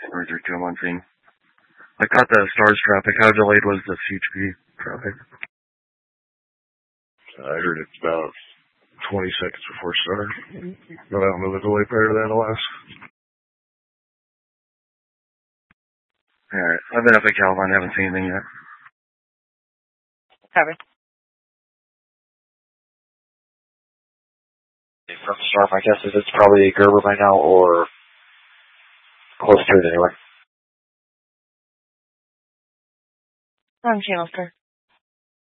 Roger 2, I'm on scene. I caught the Stars traffic. How delayed was the CHP traffic? I heard it's about 20 seconds before start. But I don't know the delay prior to that, alas. Alright, I've been up at Calvine, haven't seen anything yet. Copy. From Star, my guess is it's probably Gerber by now, or close to it anyway. On channel, sir.